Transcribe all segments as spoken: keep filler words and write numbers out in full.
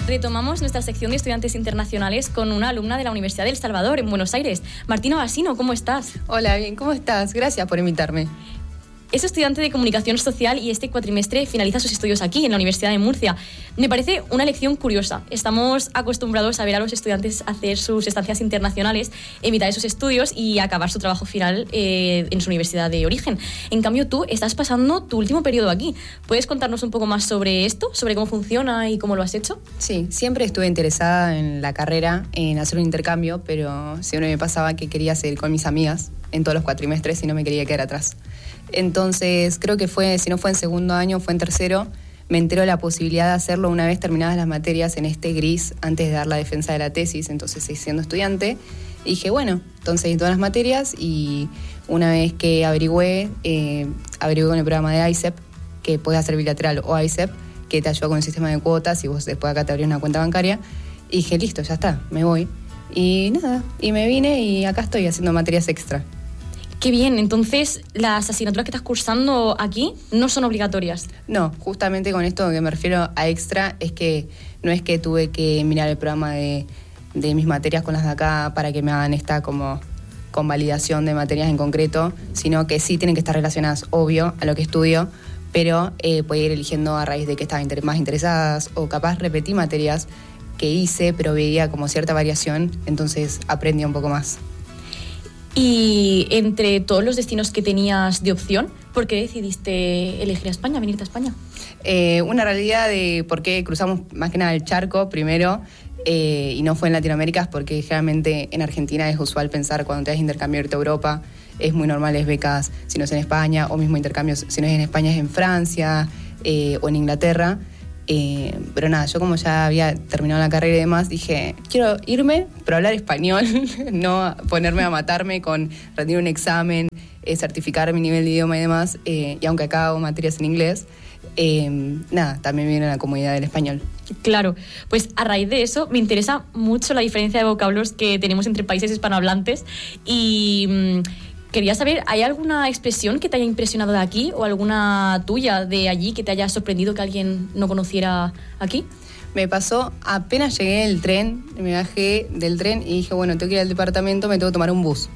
retomamos nuestra sección de estudiantes internacionales con una alumna de la Universidad de El Salvador, en Buenos Aires. Martina Basino, ¿cómo estás? Hola, bien, ¿cómo estás? Gracias por invitarme. Es estudiante de Comunicación Social y este cuatrimestre finaliza sus estudios aquí, en la Universidad de Murcia. Me parece una elección curiosa. Estamos acostumbrados a ver a los estudiantes hacer sus estancias internacionales en mitad de sus estudios y acabar su trabajo final eh, en su universidad de origen. En cambio, tú estás pasando tu último periodo aquí. ¿Puedes contarnos un poco más sobre esto, sobre cómo funciona y cómo lo has hecho? Sí, siempre estuve interesada en la carrera, en hacer un intercambio, pero siempre me pasaba que quería seguir con mis amigas en todos los cuatrimestres y no me quería quedar atrás. Entonces, creo que fue, si no fue en segundo año, fue en tercero, me enteró la posibilidad de hacerlo una vez terminadas las materias en este gris, antes de dar la defensa de la tesis, entonces siendo estudiante. Y dije, bueno, entonces todas las materias y una vez que averigüé, eh, averigüé con el programa de I C E P, que puedes hacer bilateral o I C E P, que te ayuda con el sistema de cuotas y vos después acá te abrís una cuenta bancaria. Y dije, listo, ya está, me voy. Y nada, y me vine y acá estoy haciendo materias extra. Qué bien, entonces las asignaturas que estás cursando aquí no son obligatorias. No, justamente con esto que me refiero a extra es que no es que tuve que mirar el programa de, de mis materias con las de acá para que me hagan esta como convalidación de materias en concreto, sino que sí tienen que estar relacionadas, obvio, a lo que estudio, pero eh, puedo ir eligiendo a raíz de que estaba inter- más interesadas o capaz repetí materias que hice, pero veía como cierta variación, entonces aprendí un poco más. Y entre todos los destinos que tenías de opción, ¿por qué decidiste elegir a España, venirte a España? Eh, una realidad de por qué cruzamos más que nada el charco primero eh, y no fue en Latinoamérica, es porque generalmente en Argentina es usual pensar cuando te vas a intercambiar irte a Europa, es muy normal, es becas, si no es en España, o mismo intercambios, si no es en España es en Francia eh, o en Inglaterra. Eh, pero nada, yo como ya había terminado la carrera y demás, dije, quiero irme, pero hablar español, no ponerme a matarme con rendir un examen, eh, certificar mi nivel de idioma y demás, eh, y aunque acá hago materias en inglés, eh, nada, también viene la comodidad del español. Claro, pues a raíz de eso me interesa mucho la diferencia de vocablos que tenemos entre países hispanohablantes y... Mmm, quería saber, ¿hay alguna expresión que te haya impresionado de aquí o alguna tuya de allí que te haya sorprendido que alguien no conociera aquí? Me pasó, apenas llegué del tren, me bajé del tren y dije, bueno, tengo que ir al departamento, me tengo que tomar un bus.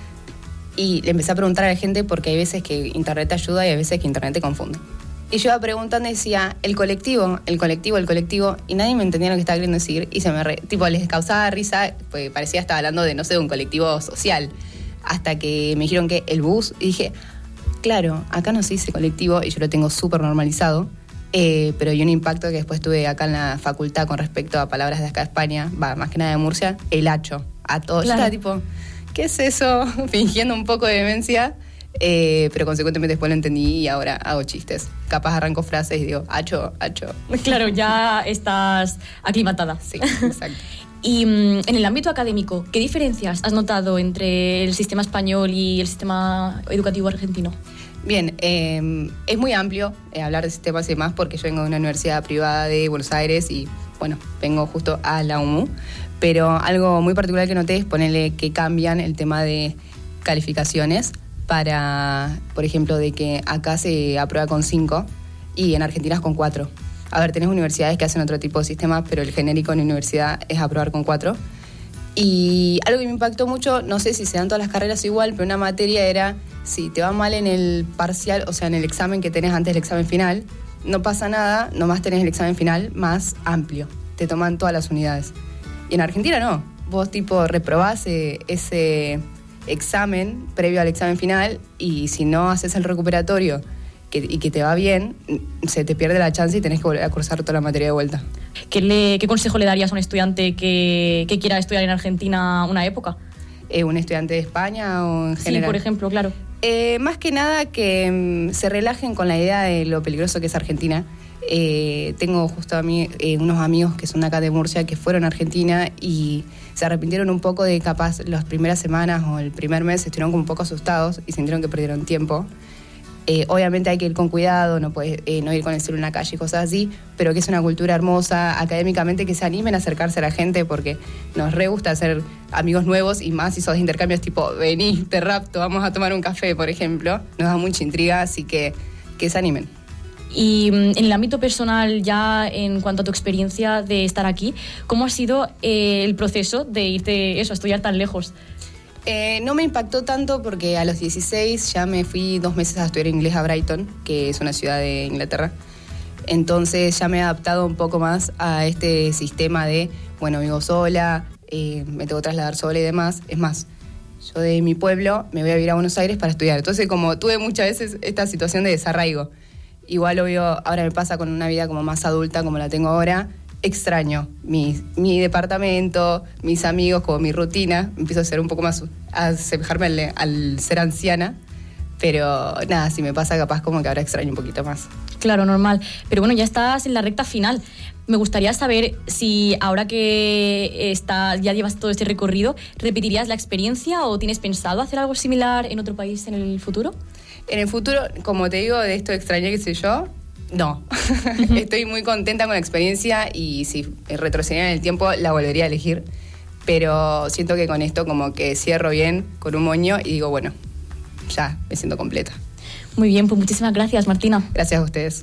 Y le empecé a preguntar a la gente porque hay veces que internet te ayuda y hay veces que internet te confunde. Y yo iba preguntando y decía, el colectivo, el colectivo, el colectivo, y nadie me entendía lo que estaba queriendo decir y se me re, tipo, les causaba risa, pues parecía que estaba hablando de, no sé, de un colectivo social. Hasta que me dijeron que el bus, y dije, claro, acá no se dice colectivo y yo lo tengo súper normalizado, eh, pero hay un impacto que después tuve acá en la facultad con respecto a palabras de acá de España, va, más que nada de Murcia, el hacho, a todos. Claro. Yo estaba tipo, ¿qué es eso? Fingiendo un poco de demencia, eh, pero consecuentemente después lo entendí y ahora hago chistes. Capaz arranco frases y digo, hacho, hacho. Claro, ya estás aclimatada. Sí, exacto. Y en el ámbito académico, ¿qué diferencias has notado entre el sistema español y el sistema educativo argentino? Bien, eh, es muy amplio eh, hablar de sistemas y demás porque yo vengo de una universidad privada de Buenos Aires y, bueno, vengo justo a la U M U, pero algo muy particular que noté es ponerle que cambian el tema de calificaciones para, por ejemplo, de que acá se aprueba con cinco y en Argentina es con cuatro. A ver, tenés universidades que hacen otro tipo de sistemas, pero el genérico en la universidad es aprobar con cuatro. Y algo que me impactó mucho, no sé si se dan todas las carreras igual, pero una materia era, si te va mal en el parcial, o sea, en el examen que tenés antes del examen final, no pasa nada, nomás tenés el examen final más amplio. Te toman todas las unidades. Y en Argentina no. Vos, tipo, reprobás eh, ese examen previo al examen final y si no haces el recuperatorio Que, y que te va bien, se te pierde la chance y tenés que volver a cursar toda la materia de vuelta. ¿Qué, le, qué consejo le darías a un estudiante que, que quiera estudiar en Argentina una época? Eh, ¿Un estudiante de España o en general? Sí, por ejemplo, claro. Eh, más que nada que mm, se relajen con la idea de lo peligroso que es Argentina. Eh, tengo justo a mí eh, unos amigos que son de acá de Murcia que fueron a Argentina y se arrepintieron un poco de capaz las primeras semanas o el primer mes estuvieron como un poco asustados y sintieron que perdieron tiempo. Eh, obviamente hay que ir con cuidado, no puedes eh, no ir con el celular en la calle y cosas así, pero que es una cultura hermosa académicamente, que se animen a acercarse a la gente porque nos re gusta hacer amigos nuevos y más si sos de intercambios tipo, vení, te rapto, vamos a tomar un café, por ejemplo. Nos da mucha intriga, así que que se animen. Y en el ámbito personal, ya en cuanto a tu experiencia de estar aquí, ¿cómo ha sido eh, el proceso de irte eso, a estudiar tan lejos? Eh, no me impactó tanto porque a los dieciséis ya me fui dos meses a estudiar inglés a Brighton, que es una ciudad de Inglaterra. Entonces ya me he adaptado un poco más a este sistema de, bueno, vivo sola, eh, me tengo que trasladar sola y demás. Es más, yo de mi pueblo me voy a vivir a Buenos Aires para estudiar. Entonces, como tuve muchas veces esta situación de desarraigo, igual obvio, ahora me pasa con una vida como más adulta como la tengo ahora, extraño mi, mi departamento, mis amigos, como mi rutina. Empiezo a ser un poco más, a asemejarme al, al ser anciana. Pero nada, si me pasa capaz como que ahora extraño un poquito más. Claro, normal. Pero bueno, ya estás en la recta final. Me gustaría saber si ahora que está, ya llevas todo este recorrido, ¿repetirías la experiencia o tienes pensado hacer algo similar en otro país en el futuro? En el futuro, como te digo, de esto de extrañar, qué sé yo, no. Estoy muy contenta con la experiencia y si retrocediera en el tiempo la volvería a elegir. Pero siento que con esto como que cierro bien con un moño y digo, bueno, ya me siento completa. Muy bien, pues muchísimas gracias, Martina. Gracias a ustedes.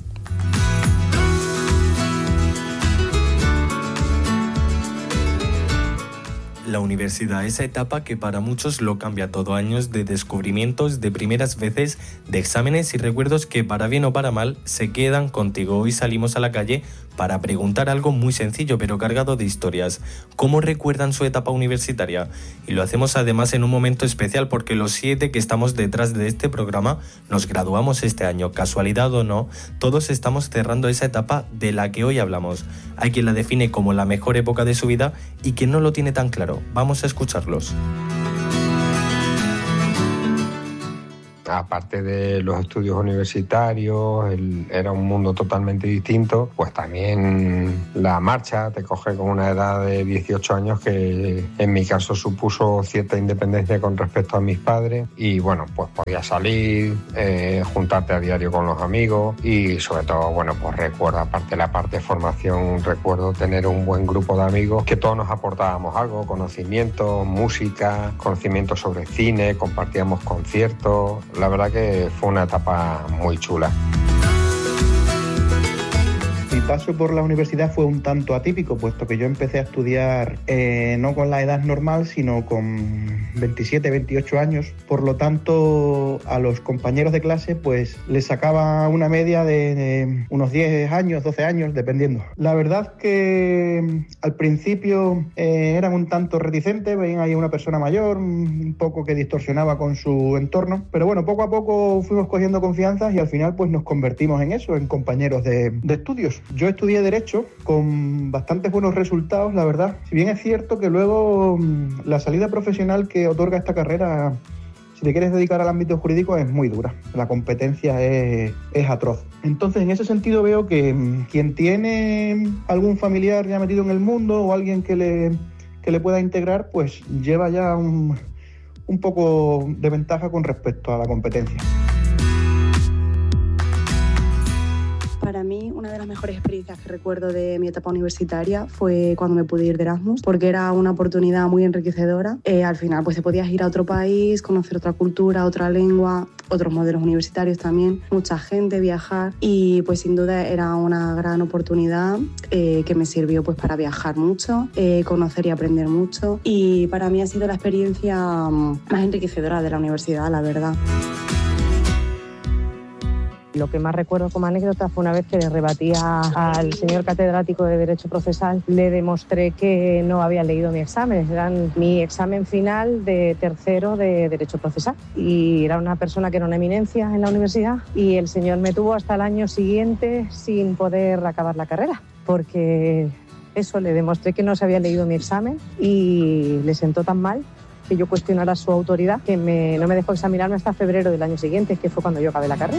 La universidad, esa etapa que para muchos lo cambia todo, años de descubrimientos, de primeras veces, de exámenes y recuerdos que para bien o para mal se quedan contigo. Hoy salimos a la calle para preguntar algo muy sencillo pero cargado de historias. ¿Cómo recuerdan su etapa universitaria? Y lo hacemos además en un momento especial porque los siete que estamos detrás de este programa nos graduamos este año. Casualidad o no, todos estamos cerrando esa etapa de la que hoy hablamos. Hay quien la define como la mejor época de su vida y quien no lo tiene tan claro. Vamos a escucharlos. Aparte de los estudios universitarios, el, era un mundo totalmente distinto, pues también la marcha te coge con una edad de dieciocho años que en mi caso supuso cierta independencia con respecto a mis padres y bueno, pues podías salir, eh, juntarte a diario con los amigos y sobre todo, bueno, pues recuerdo, aparte de la parte de formación, recuerdo tener un buen grupo de amigos que todos nos aportábamos algo, conocimiento, música, conocimiento sobre cine, compartíamos conciertos. La verdad que fue una etapa muy chula. Mi paso por la universidad fue un tanto atípico, puesto que yo empecé a estudiar eh, no con la edad normal, sino con veintisiete, veintiocho años. Por lo tanto, a los compañeros de clase pues les sacaba una media de, de unos diez años, doce años, dependiendo. La verdad que al principio eh, eran un tanto reticentes, veían ahí a una persona mayor, un poco que distorsionaba con su entorno. Pero bueno, poco a poco fuimos cogiendo confianza y al final pues nos convertimos en eso, en compañeros de, de estudios. Yo estudié Derecho con bastantes buenos resultados, la verdad. Si bien es cierto que luego la salida profesional que otorga esta carrera, si te quieres dedicar al ámbito jurídico, es muy dura. La competencia es, es atroz. Entonces, en ese sentido veo que quien tiene algún familiar ya metido en el mundo o alguien que le, que le pueda integrar, pues lleva ya un, un poco de ventaja con respecto a la competencia. Para mí, una de las mejores experiencias que recuerdo de mi etapa universitaria fue cuando me pude ir de Erasmus, porque era una oportunidad muy enriquecedora. Eh, al final, pues te podías ir a otro país, conocer otra cultura, otra lengua, otros modelos universitarios también, mucha gente, viajar y pues sin duda era una gran oportunidad eh, que me sirvió pues para viajar mucho, eh, conocer y aprender mucho y para mí ha sido la experiencia más enriquecedora de la universidad, la verdad. Lo que más recuerdo como anécdota fue una vez que le rebatía al señor catedrático de Derecho Procesal, le demostré que no había leído mi examen, era mi examen final de tercero de Derecho Procesal y era una persona que era una eminencia en la universidad y el señor me tuvo hasta el año siguiente sin poder acabar la carrera porque eso, le demostré que no se había leído mi examen y le sentó tan mal que yo cuestionara su autoridad que me, no me dejó examinarme hasta febrero del año siguiente, que fue cuando yo acabé la carrera.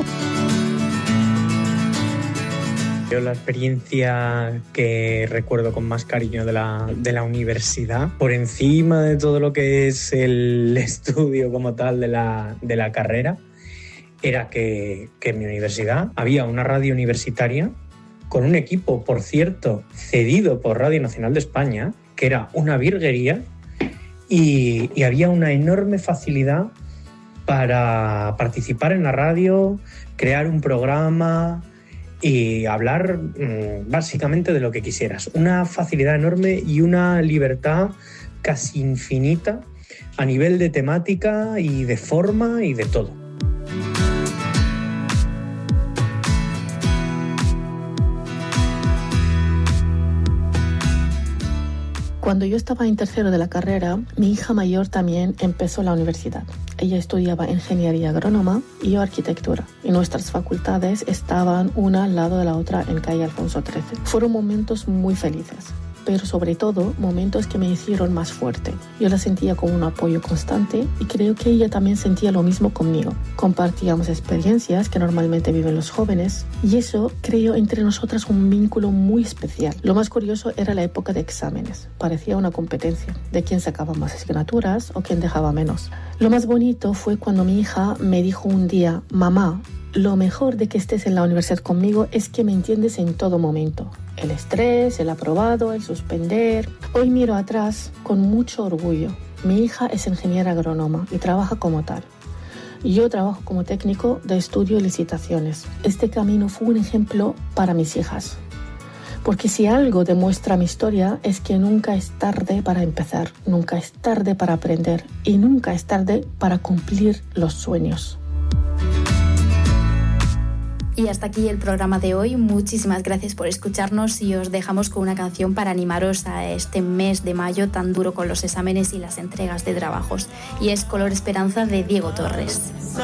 Yo la experiencia que recuerdo con más cariño de la, de la universidad, por encima de todo lo que es el estudio como tal de la, de la carrera, era que, que en mi universidad había una radio universitaria con un equipo, por cierto, cedido por Radio Nacional de España, que era una virguería, y, y había una enorme facilidad para participar en la radio, crear un programa. y hablar mmm, básicamente de lo que quisieras. Una facilidad enorme y una libertad casi infinita a nivel de temática y de forma y de todo. Cuando yo estaba en tercero de la carrera, mi hija mayor también empezó la universidad. Ella estudiaba ingeniería agrónoma y yo arquitectura. Y nuestras facultades estaban una al lado de la otra en calle Alfonso trece. Fueron momentos muy felices, pero sobre todo momentos que me hicieron más fuerte. Yo la sentía como un apoyo constante y creo que ella también sentía lo mismo conmigo. Compartíamos experiencias que normalmente viven los jóvenes y eso creó entre nosotras un vínculo muy especial. Lo más curioso era la época de exámenes. Parecía una competencia de quién sacaba más asignaturas o quién dejaba menos. Lo más bonito fue cuando mi hija me dijo un día: mamá, lo mejor de que estés en la universidad conmigo es que me entiendes en todo momento. El estrés, el aprobado, el suspender. Hoy miro atrás con mucho orgullo. Mi hija es ingeniera agrónoma y trabaja como tal. Yo trabajo como técnico de estudio y licitaciones. Este camino fue un ejemplo para mis hijas. Porque si algo demuestra mi historia es que nunca es tarde para empezar, nunca es tarde para aprender y nunca es tarde para cumplir los sueños. Y hasta aquí el programa de hoy. Muchísimas gracias por escucharnos y os dejamos con una canción para animaros a este mes de mayo tan duro con los exámenes y las entregas de trabajos. Y es Color Esperanza de Diego Torres.